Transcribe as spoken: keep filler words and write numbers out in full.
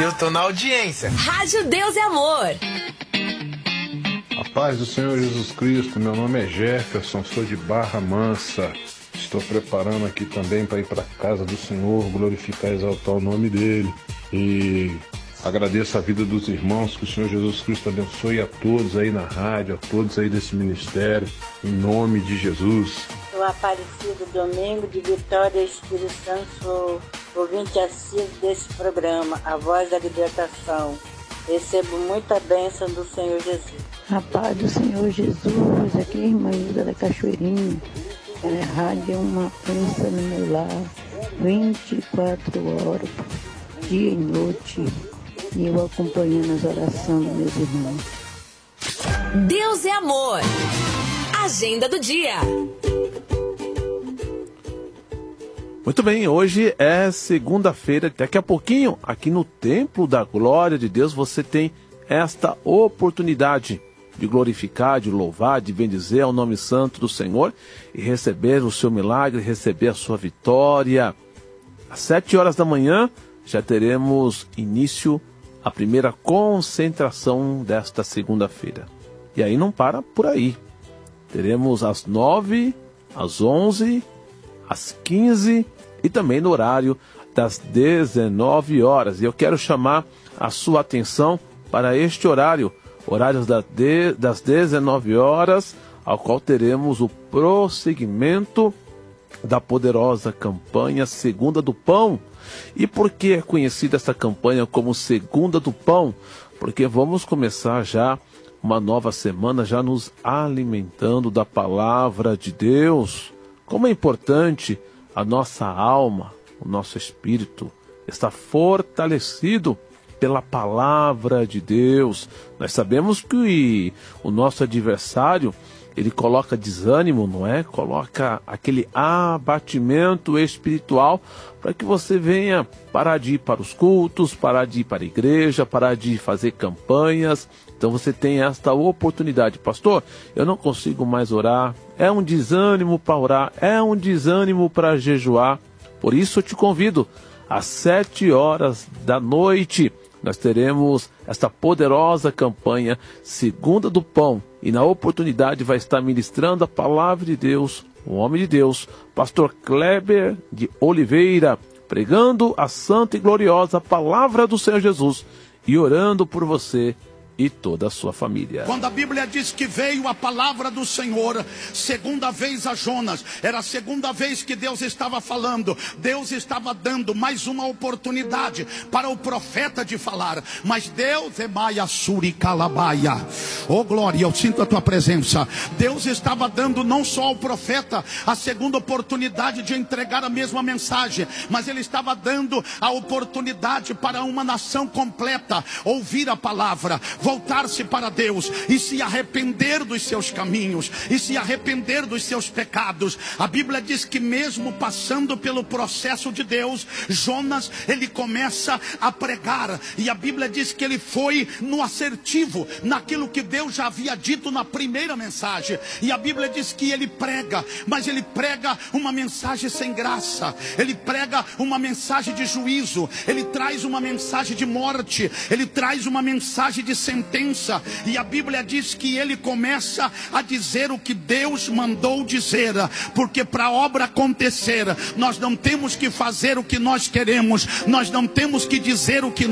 Eu tô na audiência. Rádio Deus e Amor. A paz do Senhor Jesus Cristo, meu nome é Jefferson, sou de Barra Mansa. Estou preparando aqui também para ir para a casa do Senhor, glorificar e exaltar o nome dele. E agradeço a vida dos irmãos, que o Senhor Jesus Cristo abençoe a todos aí na rádio, a todos aí desse ministério, em nome de Jesus. Sou Aparecido Domingo de Vitória, Espírito Santo, sou ouvinte assíduo desse programa, A Voz da Libertação. Recebo muita bênção do Senhor Jesus. A paz do Senhor Jesus, aqui é a irmã Ilda da Cachoeirinha. A rádio é uma bênção no meu lar, vinte e quatro horas, dia e noite, e eu acompanhando as orações dos meus irmãos. Deus é amor. Agenda do dia. Muito bem, hoje é segunda-feira, daqui a pouquinho, aqui no Templo da Glória de Deus, você tem esta oportunidade de glorificar, de louvar, de bendizer ao nome santo do Senhor e receber o seu milagre, receber a sua vitória. Às sete horas da manhã já teremos início a primeira concentração desta segunda-feira. E aí não para por aí. Teremos às nove, às onze, às quinze e também no horário das dezenove horas. E eu quero chamar a sua atenção para este horário, horários das dezenove horas, ao qual teremos o prosseguimento da poderosa campanha Segunda do Pão. E por que é conhecida essa campanha como Segunda do Pão? Porque vamos começar já uma nova semana, já nos alimentando da palavra de Deus. Como é importante a nossa alma, o nosso espírito, estar fortalecido pela palavra de Deus. Nós sabemos que o nosso adversário, ele coloca desânimo, não é? Coloca aquele abatimento espiritual para que você venha parar de ir para os cultos, parar de ir para a igreja, parar de fazer campanhas. Então você tem esta oportunidade. Pastor, eu não consigo mais orar. É um desânimo para orar, é um desânimo para jejuar. Por isso eu te convido, às sete horas da noite, nós teremos esta poderosa campanha Segunda do Pão. E na oportunidade vai estar ministrando a palavra de Deus, o homem de Deus, pastor Kleber de Oliveira, pregando a santa e gloriosa palavra do Senhor Jesus e orando por você e toda a sua família. Quando a Bíblia diz que veio a palavra do Senhor, segunda vez a Jonas, era a segunda vez que Deus estava falando, Deus estava dando mais uma oportunidade para o profeta de falar, mas Deus é Maia Suri Calabaia, oh glória, eu sinto a tua presença. Deus estava dando não só ao profeta a segunda oportunidade de entregar a mesma mensagem, mas ele estava dando a oportunidade para uma nação completa ouvir a palavra, voltar-se para Deus e se arrepender dos seus caminhos e se arrepender dos seus pecados. A Bíblia diz que mesmo passando pelo processo de Deus, Jonas, ele começa a pregar, e a Bíblia diz que ele foi no assertivo, naquilo que Deus já havia dito na primeira mensagem. E a Bíblia diz que ele prega, mas ele prega uma mensagem sem graça, ele prega uma mensagem de juízo, ele traz uma mensagem de morte, ele traz uma mensagem de sentença. E a Bíblia diz que ele começa a dizer o que Deus mandou dizer, porque para a obra acontecer, nós não temos que fazer o que nós queremos, nós não temos que dizer o que